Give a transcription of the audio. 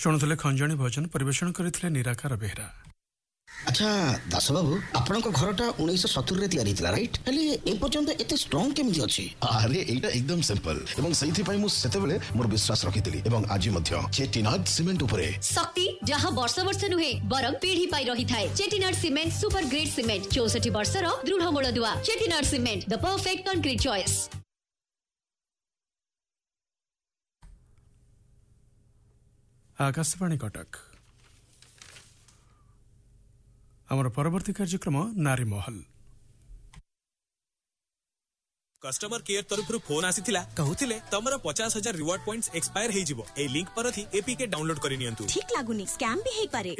शुणुले खंजणी भोजन परिवेषण करथिले निराकार बेहरा। अच्छा दास बाबू आपण घरटा 1970 रे तैयारी राइट हेले ए पर्यंत एते स्ट्रांग केमि अछि? अरे एटा एकदम सिंपल एवं सही पई मु सेतेबेले मोर विश्वास रखितली एवं आज मध्य चेटीनाड सीमेंट उपरे शक्ति जहां वर्ष वर्ष नुहे बरम पीढ़ी पाई रही थाए। Chettinad cement super grade cement 64 वर्षर दृढ़ मूलदुआ। Chettinad cement the perfect concrete choice. Akashvani Cuttack आमर परवर्ती कार्यक्रम नारी महल। कस्टमर केयर तरफ फोन आसीथिला कहउथिले तमरा 50,000 रिवार्ड पॉइंट्स एक्सपायर हे जिवो। ए लिंक पर थी एपीके डाउनलोड करि नियंतु। ठीक लागुनी स्कैम भी हे पारे।